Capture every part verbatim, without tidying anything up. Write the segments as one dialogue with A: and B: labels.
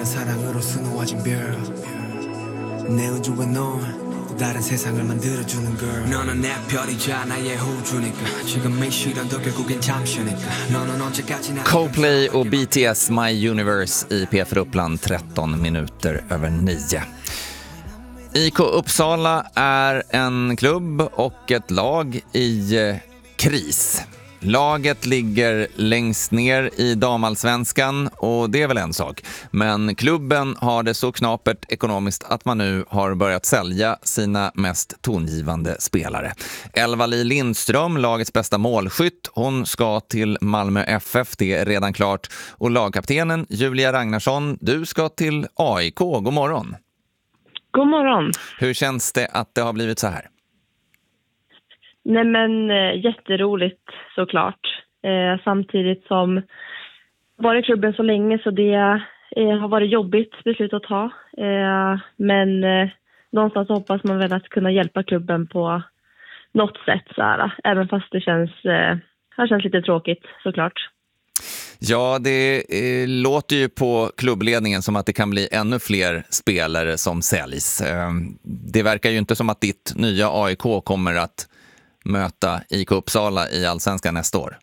A: 많은 사랑으로 수놓아진 별 내 우주와 넌 다른 세상을 만들어주는 girl 너는 내 별이자 나의 호주니까 지금 이 시련도 결국엔 잠시니까 너는 언제까지나
B: Coldplay och B T S My Universe i P F Uppland tretton minuter över nio. I K Uppsala är en klubb och ett lag i kris. Laget ligger längst ner i damallsvenskan och det är väl en sak. Men klubben har det så knapert ekonomiskt att man nu har börjat sälja sina mest tongivande spelare. Elva-Li Lindström, lagets bästa målskytt, hon ska till Malmö F F, det är redan klart. Och lagkaptenen Julia Ragnarsson, du ska till A I K. God morgon.
C: God morgon.
B: Hur känns det att det har blivit så här?
C: Nej men jätteroligt såklart. Eh, samtidigt som var i klubben så länge så det eh, har varit jobbigt beslut att ta. Eh, men eh, någonstans hoppas man väl att kunna hjälpa klubben på något sätt så här. Även fast det känns, eh, det känns lite tråkigt såklart.
B: Ja, det eh, låter ju på klubbledningen som att det kan bli ännu fler spelare som säljs. Eh, det verkar ju inte som att ditt nya A I K kommer att möta I K Uppsala i Allsvenskan nästa år.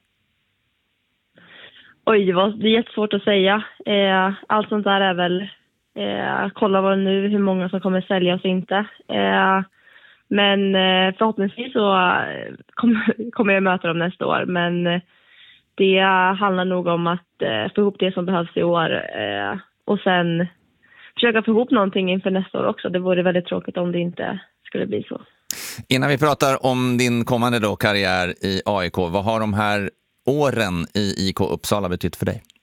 C: Oj, vad, det är jättesvårt att säga. Eh, allt sånt där är väl eh, kolla vad nu hur många som kommer säljas och inte. Eh, men eh, förhoppningsvis så eh, kommer, kommer jag möta dem nästa år. Men eh, det handlar nog om att eh, få ihop det som behövs i år. Eh, och sen försöka få ihop någonting inför nästa år också. Det vore väldigt tråkigt om det inte skulle bli så.
B: Innan vi pratar om din kommande då karriär i A I K, vad har de här åren i I K Uppsala betytt för dig?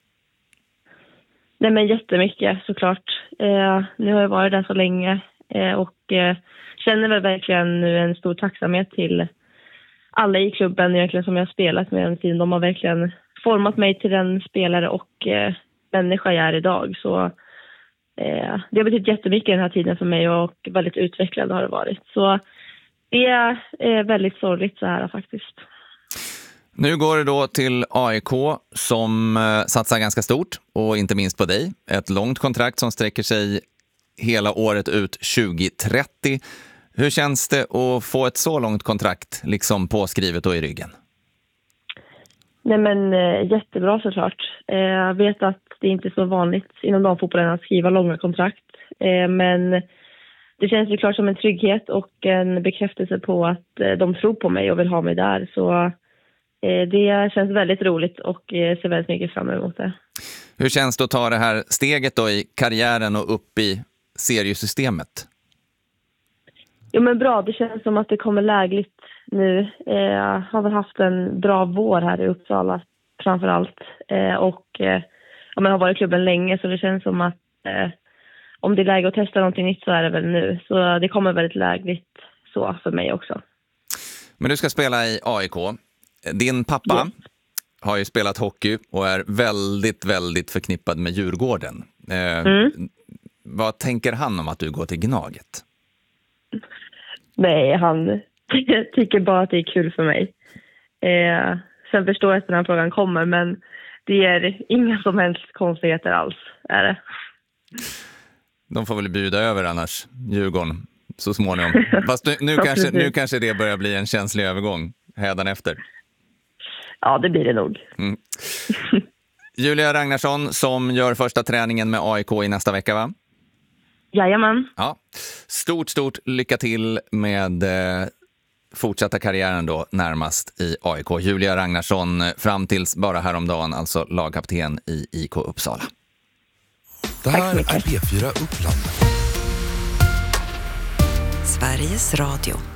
C: Nej men jättemycket såklart. Eh, nu har jag varit där så länge eh, och eh, känner väl verkligen nu en stor tacksamhet till alla i klubben egentligen som jag har spelat med en tid. De har verkligen format mig till den spelare och eh, människa jag är idag. Så eh, det har betytt jättemycket den här tiden för mig och väldigt utvecklande har det varit. Så det är väldigt sorgligt så här faktiskt.
B: Nu går det då till A I K som eh, satsar ganska stort och inte minst på dig. Ett långt kontrakt som sträcker sig hela året ut tjugo trettio. Hur känns det att få ett så långt kontrakt liksom påskrivet och i ryggen?
C: Nej men eh, jättebra såklart. Eh, jag vet att det inte är så vanligt inom damfotbollen att skriva långa kontrakt. Eh, men det känns ju klart som en trygghet och en bekräftelse på att eh, de tror på mig och vill ha mig där. Så eh, det känns väldigt roligt och eh, ser väldigt mycket fram emot det.
B: Hur känns det att ta det här steget då i karriären och upp i seriesystemet?
C: Jo men bra, det känns som att det kommer lägligt nu. Eh, har väl haft en bra vår här i Uppsala framförallt. Eh, och eh, ja, men har varit i klubben länge så det känns som att eh, om det är läge att testa någonting nytt så är det väl nu. Så det kommer väldigt lägligt så för mig också. Men
B: du ska spela i A I K. Din pappa ja. har ju spelat hockey och är väldigt, väldigt förknippad med Djurgården. Eh, mm. Vad tänker han om att du går till Gnaget?
C: Nej, han tycker bara att det är kul för mig. Eh, sen förstår jag att den här frågan kommer, men det är inga som helst konstigheter alls, är det.
B: De får väl bjuda över annars, Djurgården, så småningom. Fast nu, nu, kanske, nu kanske det börjar bli en känslig övergång hädanefter.
C: Ja, det blir det nog.
B: Mm. Julia Ragnarsson som gör första träningen med A I K i nästa vecka, va?
C: Jajamän.
B: Ja. Stort, stort lycka till med eh, fortsätta karriären då närmast i A I K. Julia Ragnarsson fram tills bara häromdagen, alltså lagkapten i I K Uppsala.
D: Det här är P fyra Uppland.
E: Sveriges Radio.